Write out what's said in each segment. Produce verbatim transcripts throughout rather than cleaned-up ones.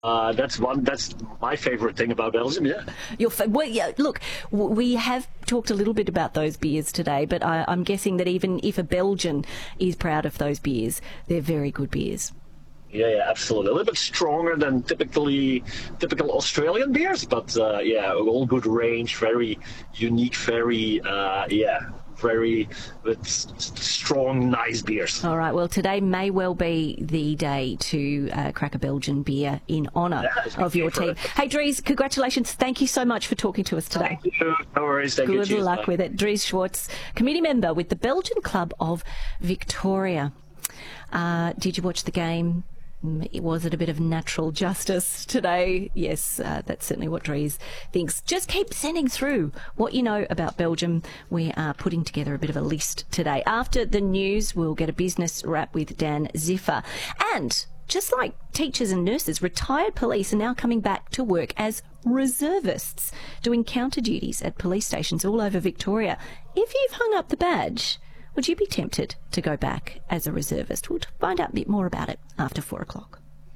Uh, that's one. That's my favourite thing about Belgium. Yeah. Your fa- well, yeah. Look, w- we have talked a little bit about those beers today, but I, I'm guessing that even if a Belgian is proud of those beers, they're very good beers. Yeah, yeah, absolutely. A little bit stronger than typically typical Australian beers, but uh, yeah, all good range, very unique, very uh, yeah. very with strong, nice beers. All right, well, today may well be the day to uh, crack a Belgian beer in honour yeah, of your team. Hey, Dries, congratulations. Thank you so much for talking to us today. Thank you. No worries. Thank Good you. Good luck with it. Dries Schwartz, committee member with the Belgian Club of Victoria. Uh, did you watch the game? Was it a bit of natural justice today? Yes, uh, that's certainly what Dries thinks. Just keep sending through what you know about Belgium. We are putting together a bit of a list today. After the news, we'll get a business wrap with Dan Ziffer. And just like teachers and nurses, retired police are now coming back to work as reservists, doing counter duties at police stations all over Victoria. If you've hung up the badge, would you be tempted to go back as a reservist? We'll find out a bit more about it after four o'clock.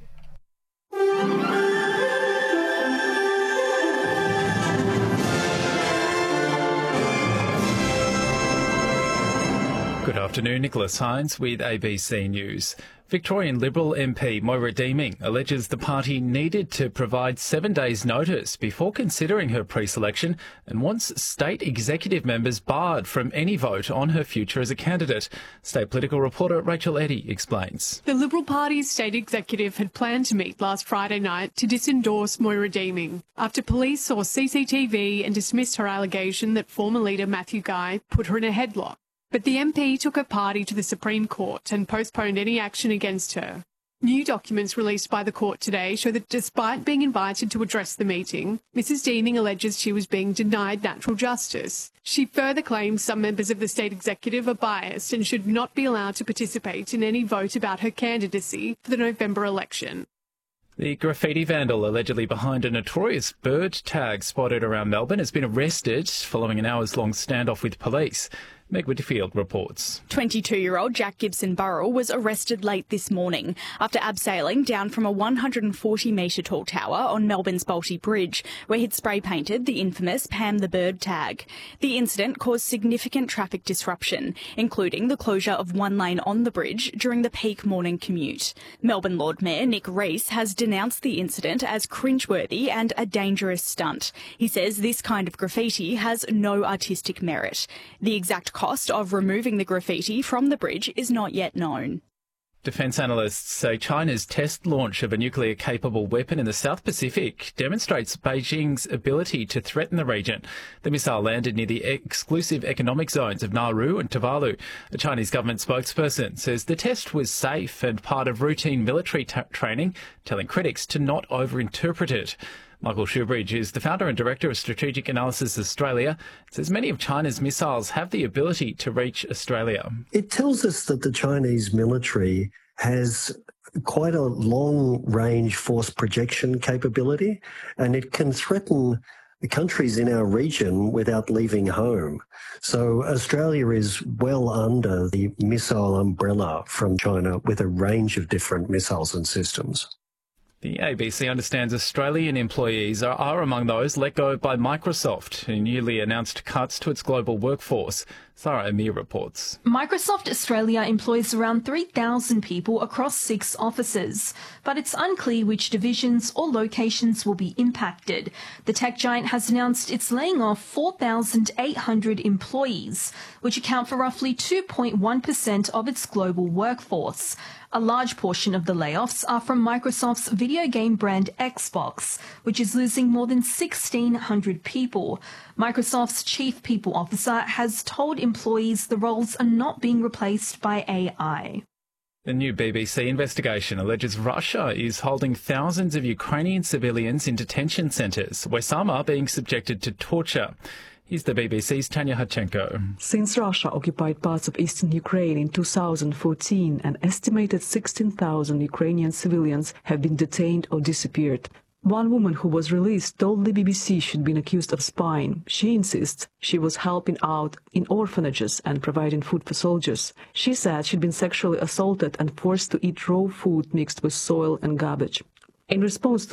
Good afternoon, Nicholas Hines with A B C News. Victorian Liberal M P Moira Deeming alleges the party needed to provide seven days' notice before considering her pre-selection and wants state executive members barred from any vote on her future as a candidate. State political reporter Rachel Eddy explains. The Liberal Party's state executive had planned to meet last Friday night to disendorse Moira Deeming after police saw C C T V and dismissed her allegation that former leader Matthew Guy put her in a headlock. But the M P took her party to the Supreme Court and postponed any action against her. New documents released by the court today show that despite being invited to address the meeting, Missus Deeming alleges she was being denied natural justice. She further claims some members of the state executive are biased and should not be allowed to participate in any vote about her candidacy for the November election. The graffiti vandal allegedly behind a notorious bird tag spotted around Melbourne has been arrested following an hours-long standoff with police. Meg Whitfield reports. twenty-two-year-old Jack Gibson Burrell was arrested late this morning after abseiling down from a one hundred forty metre tall tower on Melbourne's Bolte Bridge, where he'd spray-painted the infamous Pam the Bird tag. The incident caused significant traffic disruption, including the closure of one lane on the bridge during the peak morning commute. Melbourne Lord Mayor Nick Rees has denounced the incident as cringeworthy and a dangerous stunt. He says this kind of graffiti has no artistic merit. The exact cost of removing the graffiti from the bridge is not yet known. Defence analysts say China's test launch of a nuclear-capable weapon in the South Pacific demonstrates Beijing's ability to threaten the region. The missile landed near the exclusive economic zones of Nauru and Tuvalu. A Chinese government spokesperson says the test was safe and part of routine military t- training, telling critics to not overinterpret it. Michael Shoebridge is the founder and director of Strategic Analysis Australia. Says many of China's missiles have the ability to reach Australia. It tells us that the Chinese military has quite a long-range force projection capability, and it can threaten the countries in our region without leaving home. So Australia is well under the missile umbrella from China with a range of different missiles and systems. The A B C understands Australian employees are, are among those let go by Microsoft, who newly announced cuts to its global workforce. Sarah Amir reports. Microsoft Australia employs around three thousand people across six offices, but it's unclear which divisions or locations will be impacted. The tech giant has announced it's laying off four thousand eight hundred employees, which account for roughly two point one percent of its global workforce. A large portion of the layoffs are from Microsoft's video game brand Xbox, which is losing more than sixteen hundred people. Microsoft's chief people officer has told employees the roles are not being replaced by A I. The new B B C investigation alleges Russia is holding thousands of Ukrainian civilians in detention centres, where some are being subjected to torture. Here's the B B C's Tanya Hachenko. Since Russia occupied parts of eastern Ukraine in two thousand fourteen, an estimated sixteen thousand Ukrainian civilians have been detained or disappeared. One woman who was released told the B B C she'd been accused of spying. She insists she was helping out in orphanages and providing food for soldiers. She said she'd been sexually assaulted and forced to eat raw food mixed with soil and garbage. In response to